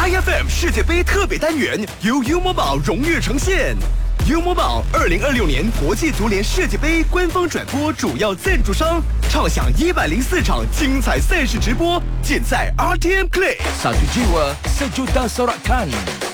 IFM 世界杯特别单元由优某宝荣誉呈现。优某宝2026年国际足联世界杯官方转播主要赞助商，畅享104场精彩赛事直播，尽在 RTM Play。 Satu jiwa, sejuta sorakan。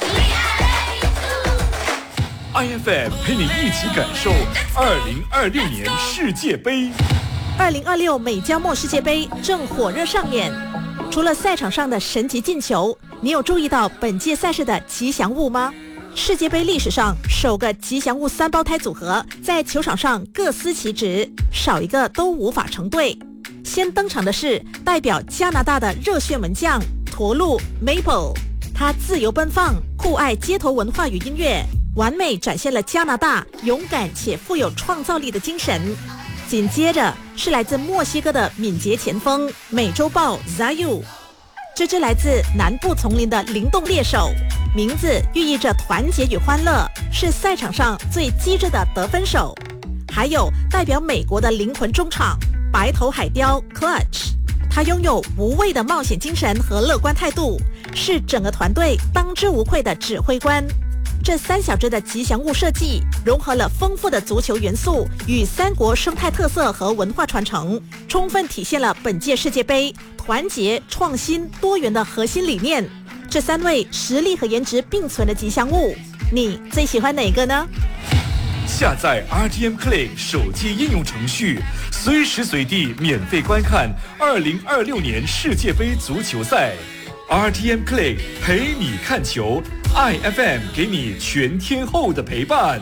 IFM 陪你一起感受2026年世界杯。 2026美加墨世界杯正火热上演，除了赛场上的神级进球，你有注意到本届赛事的吉祥物吗？世界杯历史上首个吉祥物3胞胎组合在球场上各司其职，少一个都无法成对。先登场的是代表加拿大的热血门将驼鹿 Maple， 他自由奔放，酷爱街头文化与音乐，完美展现了加拿大勇敢且富有创造力的精神。紧接着是来自墨西哥的敏捷前锋美洲豹 Zayu， 这只来自南部丛林的灵动猎手，名字寓意着团结与欢乐，是赛场上最机智的得分手。还有代表美国的灵魂中场白头海雕 Clutch， 他拥有无畏的冒险精神和乐观态度，是整个团队当之无愧的指挥官。这3小只的吉祥物设计融合了丰富的足球元素与3国生态特色和文化传承，充分体现了本届世界杯团结、创新、多元的核心理念。这3位实力和颜值并存的吉祥物，你最喜欢哪个呢？ 下载 RTM Play 手机应用程序，随时随地免费观看2026年世界杯足球赛。RTM Play 陪你看球，IFM 给你全天候的陪伴。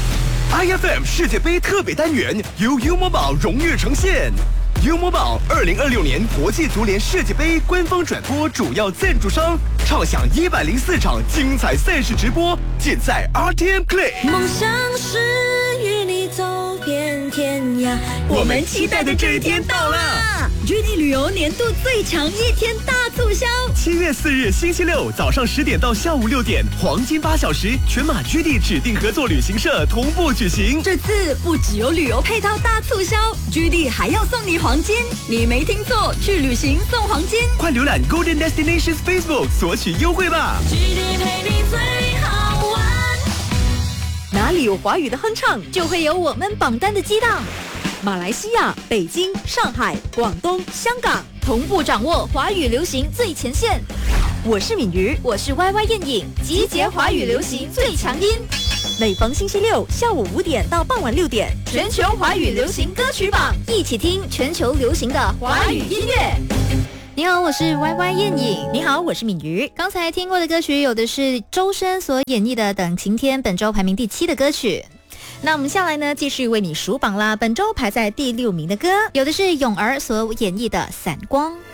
IFM 世界杯特别单元由优某宝荣誉呈现。优某宝2026年国际足联世界杯官方转播主要赞助商，畅享104场精彩赛事直播，尽在 RTM Play。 梦想是与你走遍天涯， 我们期待的这一天到了。 GD 旅游年度最长1天大促销 ，7月4日星期六早上10点到下午6点，黄金8小时，全马 GD 指定合作旅行社同步举行。 这次不只有旅游配套大促销，GD 还要送你黄金，你没听错，去旅行送黄金。 快浏览 Golden Destinations Facebook 索取优惠吧。 GD 陪你最好玩， 哪里有华语的哼唱， 就会有我们榜单的激荡。 马来西亚、北京、上海、广东、香港同步掌握华语流行最前线。 我是敏瑜， 我是 YY 燕影，集结华语流行最强音。 每逢星期六下午5点到傍晚6点， 全球华语流行歌曲榜，一起听全球流行的华语音乐。你好，我是 YY 燕影。 你好，我是敏瑜。 刚才听过的歌曲有的是周深所演绎的《等晴天》，本周排名第7的歌曲。那我们下来呢，继续为你数榜啦。本周排在第6名的歌，有的是咏儿所演绎的《散光》。